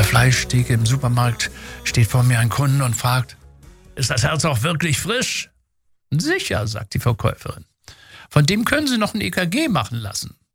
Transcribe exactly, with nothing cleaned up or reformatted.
Fleischtheke im Supermarkt steht vor mir ein Kunde und fragt, ist das Herz auch wirklich frisch? Sicher, sagt die Verkäuferin. Von dem können Sie noch ein E K G machen lassen.